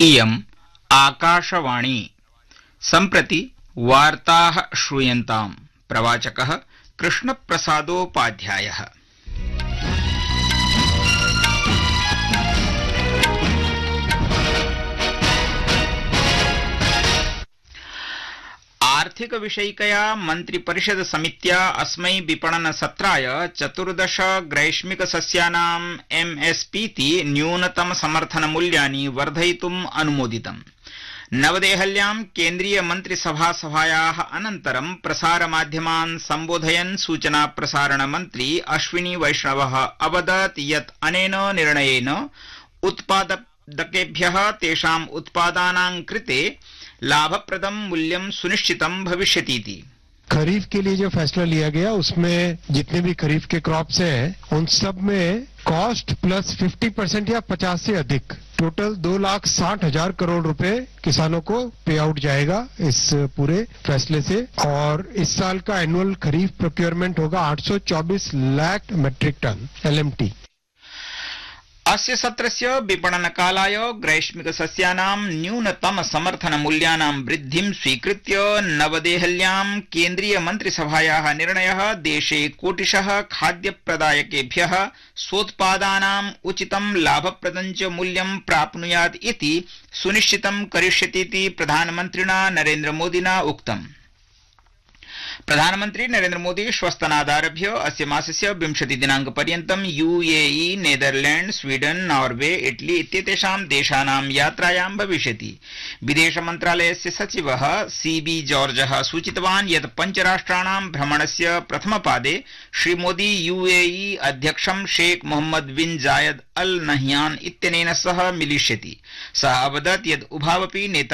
इयम् आकाशवाणी सम्प्रति वार्ताः श्रूयन्ताम्। प्रवाचकः कृष्णप्रसादोपाध्यायः। आर्थिक विषयिकया मन्त्रिपरिषद समित्या अस्मै विपणन सत्राय 14 ग्रैष्मिक सस्यानां एमएसपीति न्यूनतम समर्थन मूल्यानि वर्धयितुम् अनुमोदितम्। नवदेहल्यां केन्द्रीय मन्त्रिसभा सभायाः अनन्तरं प्रसारमाध्यमान् सम्बोधयन् सूचना प्रसारण मन्त्री अश्विनी वैष्णवः अवदत् यत् अनेन निर्णयेन उत्पादकेभ्यः तेषाम् उत्पादानां कृते लाभप्रदं मूल्यं सुनिश्चितं भविष्यतीति। खरीफ के लिए जो फैसला लिया गया उसमें जितने भी खरीफ के क्रॉप्स हैं उन सब में कॉस्ट प्लस 50% या 50 से अधिक टोटल 2,60,000 करोड़ रुपए किसानों को पे आउट जाएगा इस पूरे फैसले से। और इस साल का एनुअल खरीफ प्रोक्योरमेंट होगा 824 लाख मेट्रिक टन एलएमटी। अस्य सत्रस्य विपणनकालाय ग्रैष्मिक सस्यानां न्यूनतम समर्थन मूल्यानां वृद्धिं स्वीकृत्य नवदेहल्यां केन्द्रीय मन्त्रिसभायाः निर्णयः देशे कोटिशः खाद्यप्रदायकेभ्यः स्वोत्पादानाम् उचितं लाभप्रदं च मूल्यं प्राप्नुयात् इति सुनिश्चितं करिष्यतीति प्रधानमन्त्रिणा नरेन्द्र मोदिना उक्तम्। प्रधानमन्त्री नरेन्द्र मोदी श्वस्तनादारभ्य अस्य मासस्य 20 दिनाङ्कपर्यन्तं UAE, Netherland, Sweden, Norway, Italy इत्येतेषां देशानां यात्रायां भविष्यति। विदेश मन्त्रालयस्य सचिवः सीबी जॉर्जः सूचितवान् यत् पञ्चराष्ट्राणां भ्रमणस्य प्रथमपादे श्रीमोदी यूएई अध्यक्षं शेख मोहम्मद बिन जायद अल नह्यान इत्यनेन सह मिलिष्यति। सः अवदत् यत् उभावपि नेता